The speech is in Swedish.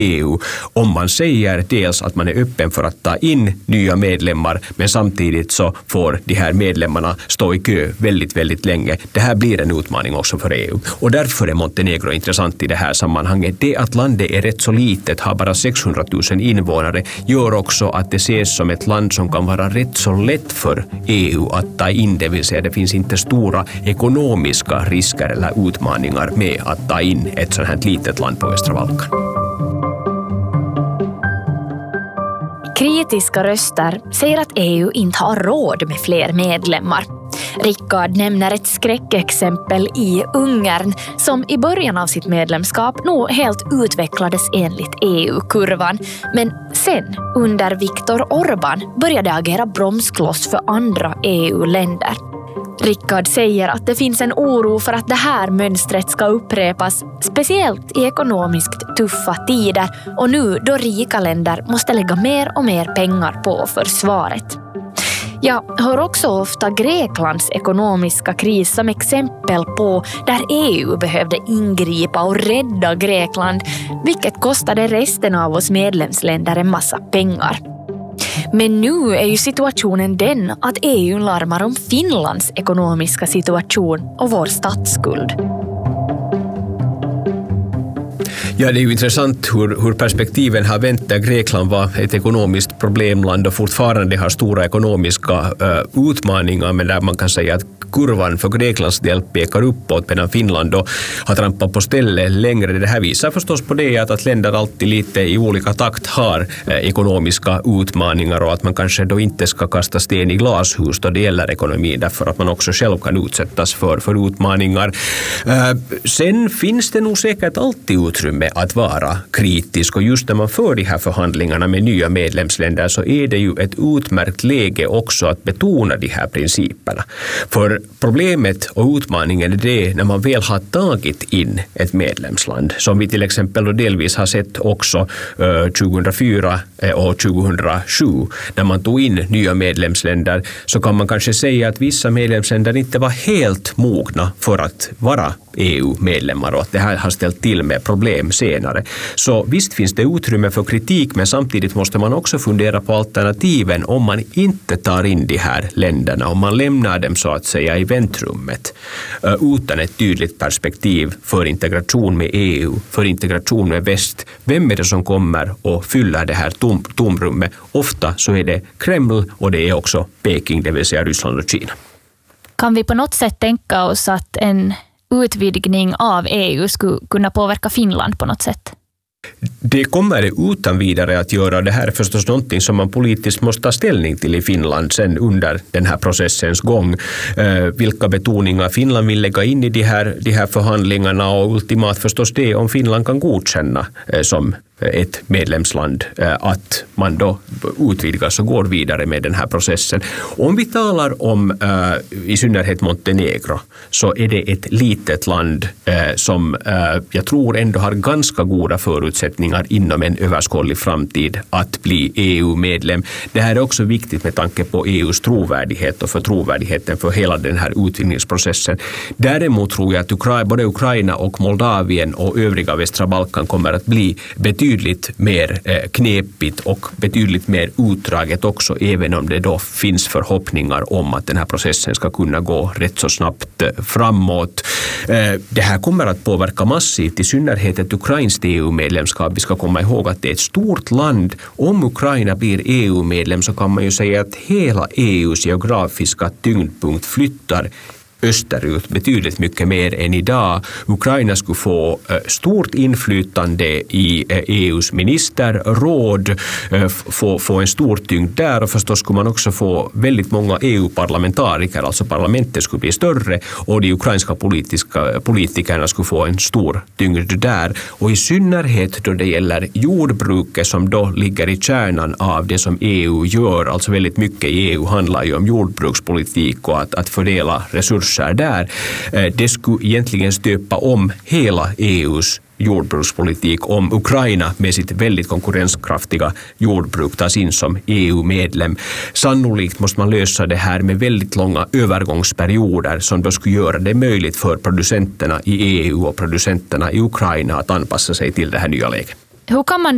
EU om man säger dels att man är öppen för att ta in nya medlemmar, men samtidigt så får de här medlemmarna stå i kö väldigt, väldigt länge. Det här blir en utmaning också för EU. Och därför är Montenegro intressant i det här sammanhanget. Det att landet är rätt så litet, har bara 600 000 invånare, gör också att det ses som ett land som kan vara rätt så lätt för EU att ta in. Det vill säga det finns inte stora ekonomiska risker eller utmaningar med att ta in ett sådant här litet land på västra Balkan. Kritiska röster säger att EU inte har råd med fler medlemmar. Rickard nämner ett skräckexempel i Ungern som i början av sitt medlemskap nog helt utvecklades enligt EU-kurvan. Men sen, under Viktor Orbán, började agera bromskloss för andra EU-länder. Rickard säger att det finns en oro för att det här mönstret ska upprepas, speciellt i ekonomiskt tuffa tider och nu då rika länder måste lägga mer och mer pengar på försvaret. Jag hör också ofta Greklands ekonomiska kris som exempel på där EU behövde ingripa och rädda Grekland, vilket kostade resten av oss medlemsländer en massa pengar. Men nu är ju situationen den att EU larmar om Finlands ekonomiska situation och vår statsskuld. Ja, det är ju intressant hur perspektiven har vänt där Grekland var ett ekonomiskt problemland och fortfarande har stora ekonomiska utmaningar, men där man kan säga att kurvan för Greklands del pekar uppåt medan Finland då har trampat på stället längre. Det här visar förstås på det att länder alltid lite i olika takt har ekonomiska utmaningar och att man kanske då inte ska kasta sten i glashus då det gäller ekonomin, därför att man också själv kan utsättas för utmaningar. Sen finns det nog säkert alltid utrymme att vara kritisk, och just när man för de här förhandlingarna med nya medlemsländer så är det ju ett utmärkt läge också att betona de här principerna. För problemet och utmaningen är det när man väl har tagit in ett medlemsland, som vi till exempel och delvis har sett också 2004 och 2007 när man tog in nya medlemsländer, så kan man kanske säga att vissa medlemsländer inte var helt mogna för att vara EU-medlemmar och att det här har ställt till med problem senare. Så visst finns det utrymme för kritik, men samtidigt måste man också fundera på alternativen om man inte tar in de här länderna, om man lämnar dem så att säga i väntrummet utan ett tydligt perspektiv för integration med EU, för integration med väst. Vem är det som kommer och fyller det här tomrummet? Ofta så är det Kreml och det är också Peking, det vill säga Ryssland och Kina. Kan vi på något sätt tänka oss att en utvidgning av EU skulle kunna påverka Finland på något sätt? Det kommer det utan vidare att göra. Det här är förstås någonting som man politiskt måste ta ställning till i Finland sen under den här processens gång. Vilka betoningar Finland vill lägga in i de här förhandlingarna, och ultimat förstås det om Finland kan godkänna som ett medlemsland att man då utvidgas och går vidare med den här processen. Om vi talar om i synnerhet Montenegro, så är det ett litet land som jag tror ändå har ganska goda förutsättningar inom en överskådlig framtid att bli EU-medlem. Det här är också viktigt med tanke på EUs trovärdighet och för trovärdigheten för hela den här utvidgningsprocessen. Däremot tror jag att både Ukraina och Moldavien och övriga västra Balkan kommer att bli betydligt mer knepigt och betydligt mer utdraget också, även om det då finns förhoppningar om att den här processen ska kunna gå rätt så snabbt framåt. Det här kommer att påverka massivt, i synnerhet ett ukrainskt EU-medlemskap. Vi ska komma ihåg att det är ett stort land. Om Ukraina blir EU-medlem så kan man ju säga att hela EUs geografiska tyngdpunkt flyttar österut betydligt mycket mer än idag. Ukraina skulle få stort inflytande i EUs ministerråd, få en stor tyngd där, och förstås skulle man också få väldigt många EU-parlamentariker, alltså parlamentet skulle bli större och de ukrainska politikerna skulle få en stor tyngd där. Och i synnerhet då det gäller jordbruket, som då ligger i kärnan av det som EU gör, alltså väldigt mycket i EU handlar ju om jordbrukspolitik och att fördela resurser där. Det skulle egentligen stöpa om hela EUs jordbrukspolitik om Ukraina med sitt väldigt konkurrenskraftiga jordbruk tas in som EU-medlem. Sannolikt måste man lösa det här med väldigt långa övergångsperioder som då skulle göra det möjligt för producenterna i EU och producenterna i Ukraina att anpassa sig till det här nya läget. Hur kan man